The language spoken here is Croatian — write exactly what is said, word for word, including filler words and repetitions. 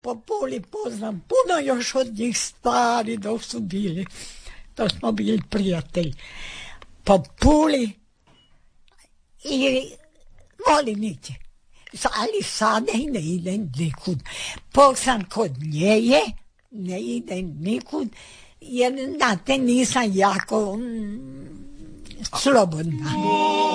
Po Puli poznam puno još od njih stvari dok su bili. To smo bili prijatelji. Po Puli i volim ići. Ali sada i ne idem nikud. Pok sam kod njeje, ne idem nikud, jer znate nisam jako mm, slobodna.